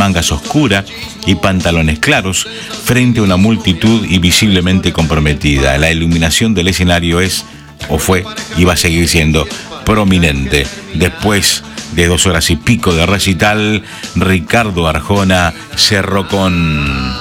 mangas oscura y pantalones claros, frente a una multitud y visiblemente comprometida. La iluminación del escenario es, o fue, y va a seguir siendo prominente. Después de 2 horas y pico de recital, Ricardo Arjona cerró con